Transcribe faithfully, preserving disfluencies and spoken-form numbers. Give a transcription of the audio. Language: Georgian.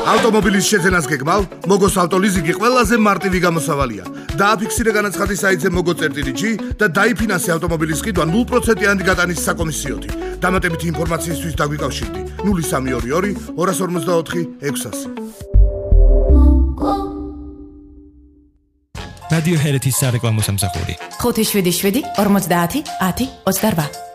ავტომობილის შეძენას გეგმავ, მოგოს ავტოლიზინგი ყველაზე მარტივი გამოსავალია. დააფიქსირე განაცხადი საიტზე mogo.gt და დაიფინანსე ავტომობილის ყიდვა ნულ პროცენტიანი გატანის საკომისიოთი. დამატებითი ინფორმაციისთვის დაგვიკავშირდი ნული სამი ორი ორი ორას ორმოცდაოთხი ექვსასი. რადიო ჰერეთის სარეკლამო სამსახური. ხუთი შვიდი შვიდი ორმოცდაათი ათი ოცდაორვა.